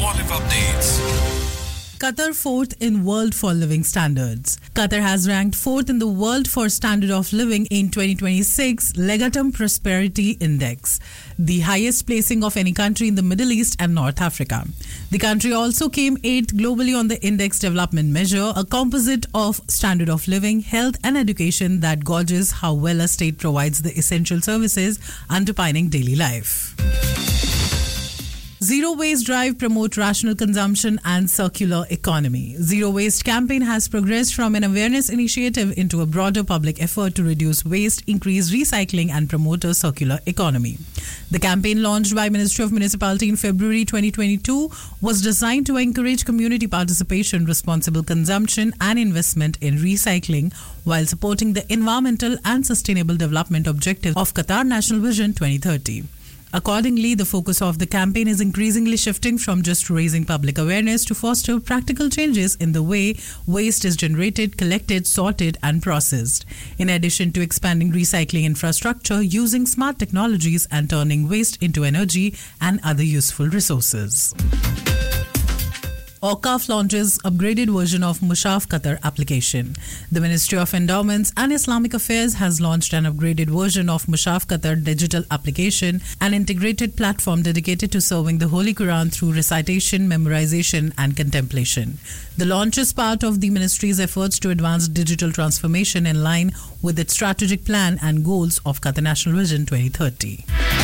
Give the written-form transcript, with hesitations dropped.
What If updates. Qatar fourth in world for living standards. Qatar has ranked fourth in the world for standard of living in 2026 Legatum Prosperity Index, the highest placing of any country in the Middle East and North Africa. The country also came eighth globally on the index development measure, a composite of standard of living, health and education that gauges how well a state provides the essential services underpinning daily life. Zero Waste Drive promote rational consumption and circular economy. Zero Waste campaign has progressed from an awareness initiative into a broader public effort to reduce waste, increase recycling and promote a circular economy. The campaign, launched by Ministry of Municipality in February 2022, was designed to encourage community participation, responsible consumption and investment in recycling while supporting the environmental and sustainable development objectives of Qatar National Vision 2030. Accordingly, the focus of the campaign is increasingly shifting from just raising public awareness to foster practical changes in the way waste is generated, collected, sorted and processed. In addition to expanding recycling infrastructure, using smart technologies and turning waste into energy and other useful resources. Awqaf launches upgraded version of Mushaf Qatar application. The Ministry of Endowments and Islamic Affairs has launched an upgraded version of Mushaf Qatar digital application, an integrated platform dedicated to serving the Holy Quran through recitation, memorization and contemplation. The launch is part of the ministry's efforts to advance digital transformation in line with its strategic plan and goals of Qatar National Vision 2030.